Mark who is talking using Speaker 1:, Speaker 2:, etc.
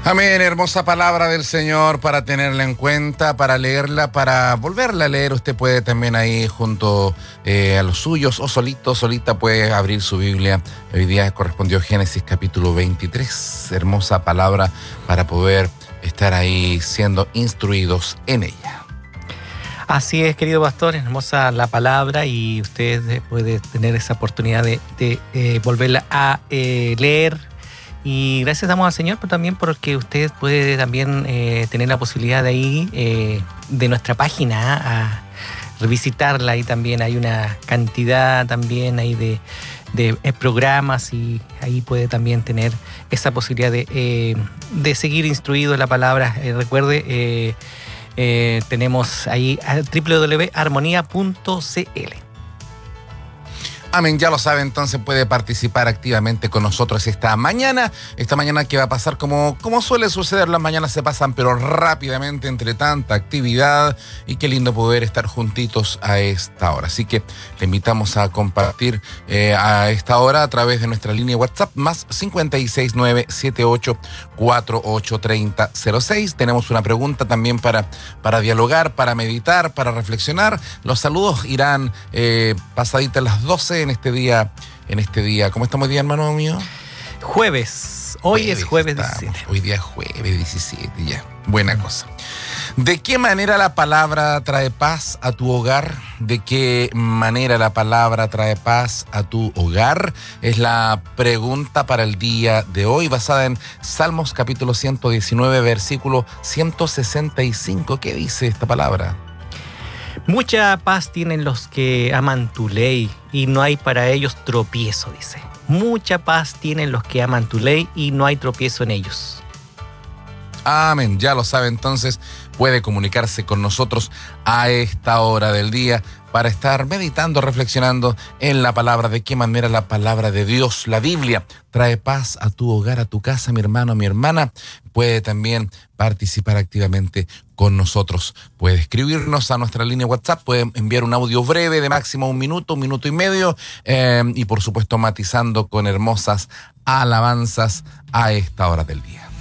Speaker 1: Amén, hermosa palabra del Señor para tenerla en cuenta, para leerla, para volverla a leer. Usted puede también ahí junto a los suyos o solito, solita puede abrir su Biblia. Hoy día correspondió Génesis capítulo 23, hermosa palabra para poder estar ahí siendo instruidos en ella.
Speaker 2: Así es, querido pastor, hermosa la palabra y usted puede tener esa oportunidad de volverla a leer. Y gracias damos al Señor, pero también porque usted puede también tener la posibilidad de ahí, de nuestra página, a revisitarla. Y también hay una cantidad también ahí de programas y ahí puede también tener esa posibilidad de seguir instruido en la palabra. Recuerde, tenemos ahí www.armonía.cl.
Speaker 1: Amén, ya lo sabe, entonces puede participar activamente con nosotros esta mañana que va a pasar como suele suceder, las mañanas se pasan pero rápidamente entre tanta actividad y qué lindo poder estar juntitos a esta hora. Así que le invitamos a compartir a esta hora a través de nuestra línea WhatsApp más 56978483006. Tenemos una pregunta también para dialogar, para meditar, para reflexionar. Los saludos irán pasaditas las 12 en este día. ¿Cómo estamos hoy día, hermano mío?
Speaker 2: Jueves. Hoy es jueves 17.
Speaker 1: Hoy día es jueves 17, ya. Buena cosa. ¿De qué manera la palabra trae paz a tu hogar? ¿De qué manera la palabra trae paz a tu hogar? Es la pregunta para el día de hoy, basada en Salmos capítulo 119, versículo 165. ¿Qué dice esta palabra?
Speaker 2: Mucha paz tienen los que aman tu ley y no hay para ellos tropiezo, dice. Mucha paz tienen los que aman tu ley y no hay tropiezo en ellos.
Speaker 1: Amén, ya lo sabe, entonces puede comunicarse con nosotros a esta hora del día para estar meditando, reflexionando en la palabra, de qué manera la palabra de Dios, la Biblia, trae paz a tu hogar, a tu casa, mi hermano, mi hermana. Puede también participar activamente con nosotros. Puede escribirnos a nuestra línea WhatsApp, puede enviar un audio breve de máximo 1 minuto, 1 minuto y medio, y por supuesto matizando con hermosas alabanzas a esta hora del día.